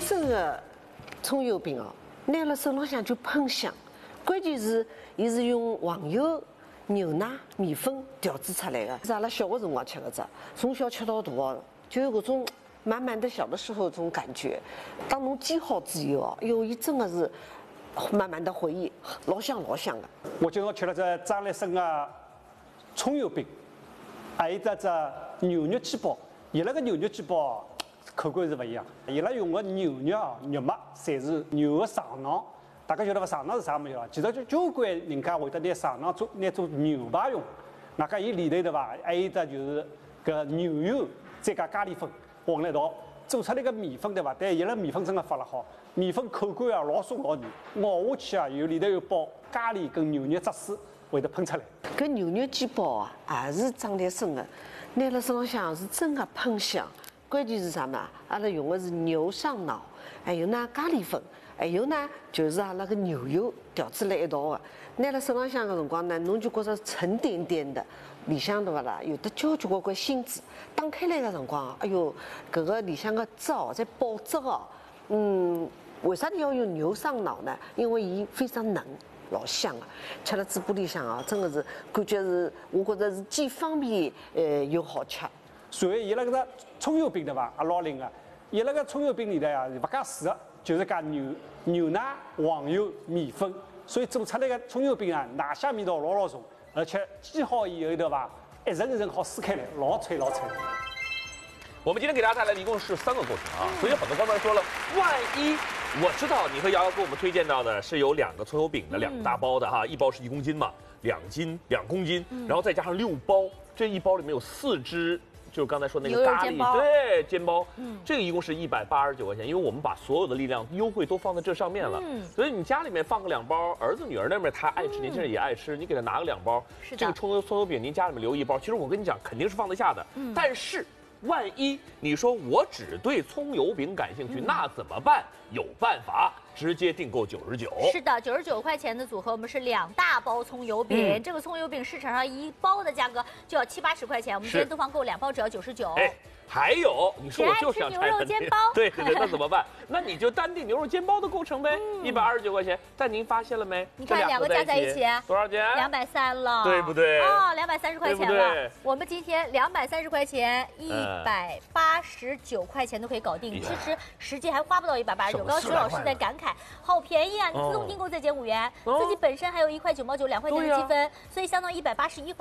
生的葱油饼哦，拿了手浪向就喷香。关键是，伊是用黄油、牛奶、米粉调制出来的，是阿拉小的辰光吃的，从小吃到大哦，就有搿种满满的小的时候这种感觉。当侬煎好之后哦，哎哟，伊真的是满满的回忆，老香老香的。 我今朝吃了只张来生的葱油饼，还有只牛肉鸡煲。伊拉个牛肉鸡煲口感是勿一样，伊拉用的牛肉啊，肉末侪是牛的上囊。大家晓得伐？上囊是啥物事啊？其实就交关人家会得拿上囊做牛排用。外加伊里头对伐？还有只就是搿牛油再加咖喱粉混了一道，做出来个米粉对伐？但伊拉米粉真的发了好，米粉口感啊老松老软，咬下去啊里头有包咖喱跟牛肉汁水会得喷出来。 搿牛肉鸡煲啊，也是张来生的，拿了手浪向是真的喷香。关键是啥嘛？阿拉用的是牛上脑，还有呢咖喱粉。还有呢，就是阿拉个牛油调制辣一道的，拿了手浪向个辰光呢，侬就觉着沉甸甸的，里向对勿啦？有的交交关关芯子，打开来个辰光，哎哟，搿个里向个汁哦，在爆汁哦，为啥要用牛上脑呢？因为伊非常嫩。老香啊，吃了嘴巴里向啊，真的是感觉是，我觉着是既方便又好吃。 所以伊拉搿个葱油饼对伐？也老灵个，伊拉个葱油饼里头啊，勿加水个。就是加牛奶、黄油、米粉，所以做出来的葱油饼啊，奶香味道老重，而且煎好以后对吧，一层一层好撕开来，老脆老脆。 我们今天给大家带来的一共是3个构成啊，所以很多观众说了，万一我知道你和瑶瑶给我们推荐到的是有2个葱油饼的2大包的哈，1包是1公斤嘛，2公斤，然后再加上6包，这1包里面有4只。就是刚才说那个咖喱，对，煎包，这个一共是189块钱，因为我们把所有的力量优惠都放在这上面了，所以你家里面放个2包，儿子女儿那边他爱吃，年轻人也爱吃，你给他拿个2包，这个葱油饼您家里面留1包，其实我跟你讲肯定是放得下的，但是万一你说我只对葱油饼感兴趣，那怎么办？有办法。直接订购99。 是的，99块钱的组合，我们是2大包葱油饼。这个葱油饼市场上1包的价格就要70、80块钱，我们今天东方购2包只要99。 哎，还有，你说我就想牛肉煎包， 对，那怎么办？那你就单订牛肉煎包的构成呗，129块钱。但您发现了没？ 你看2个加在一起多少钱 ？230了， 对不对？ 哦，230块钱了。我们今天230块钱，189块钱都可以搞定。其实实际还花不到189。刚刚徐老师在感慨。好便宜啊！你自动订购再减5元，自己本身还有1块9毛9，2块钱的积分，所以相当于181块。